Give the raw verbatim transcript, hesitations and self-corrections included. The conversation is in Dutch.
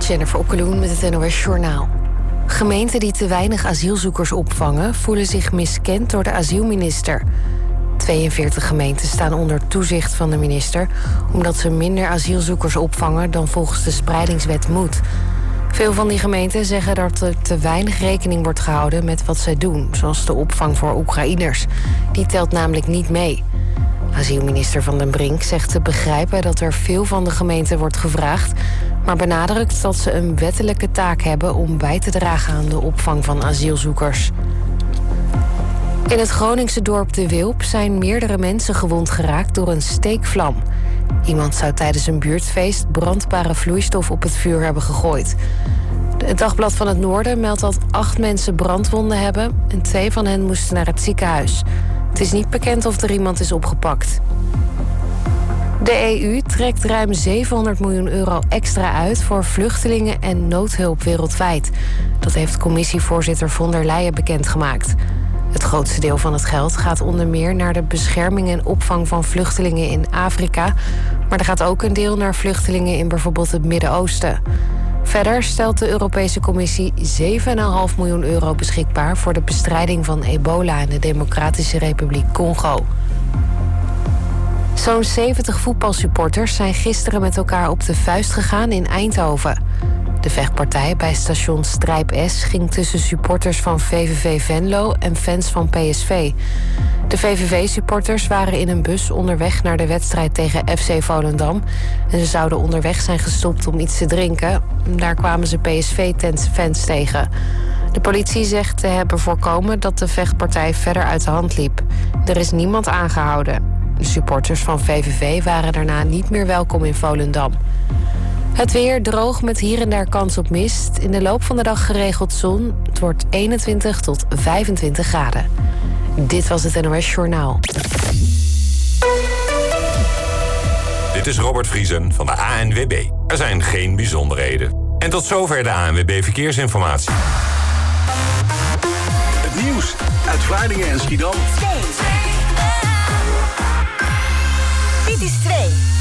Jennifer Okkeloen met het N O S Journaal. Gemeenten die te weinig asielzoekers opvangen voelen zich miskend door de asielminister. tweeënveertig gemeenten staan onder toezicht van de minister omdat ze minder asielzoekers opvangen dan volgens de spreidingswet moet. Veel van die gemeenten zeggen dat er te weinig rekening wordt gehouden met wat zij doen, zoals de opvang voor Oekraïners. Die telt namelijk niet mee. Asielminister Van den Brink zegt te begrijpen dat er veel van de gemeenten wordt gevraagd, maar benadrukt dat ze een wettelijke taak hebben om bij te dragen aan de opvang van asielzoekers. In het Groningse dorp De Wilp zijn meerdere mensen gewond geraakt door een steekvlam. Iemand zou tijdens een buurtfeest brandbare vloeistof op het vuur hebben gegooid. Het Dagblad van het Noorden meldt dat acht mensen brandwonden hebben en twee van hen moesten naar het ziekenhuis. Het is niet bekend of er iemand is opgepakt. De E U trekt ruim zevenhonderd miljoen euro extra uit voor vluchtelingen en noodhulp wereldwijd. Dat heeft commissievoorzitter von der Leyen bekendgemaakt. Het grootste deel van het geld gaat onder meer naar de bescherming en opvang van vluchtelingen in Afrika, maar er gaat ook een deel naar vluchtelingen in bijvoorbeeld het Midden-Oosten. Verder stelt de Europese Commissie zeven komma vijf miljoen euro beschikbaar voor de bestrijding van ebola in de Democratische Republiek Congo. Zo'n zeventig voetbalsupporters zijn gisteren met elkaar op de vuist gegaan in Eindhoven. De vechtpartij bij station Strijp S ging tussen supporters van V V V Venlo en fans van P S V. De V V V-supporters waren in een bus onderweg naar de wedstrijd tegen F C Volendam. En ze zouden onderweg zijn gestopt om iets te drinken. Daar kwamen ze P S V-fans tegen. De politie zegt te hebben voorkomen dat de vechtpartij verder uit de hand liep. Er is niemand aangehouden. De supporters van V V V waren daarna niet meer welkom in Volendam. Het weer droog met hier en daar kans op mist. In de loop van de dag geregeld zon. Het wordt eenentwintig tot vijfentwintig graden. Dit was het N O S Journaal. Dit is Robert Vriesen van de A N W B. Er zijn geen bijzonderheden. En tot zover de A N W B Verkeersinformatie. Het nieuws uit Vlaardingen en Schiedam. Dit is twee.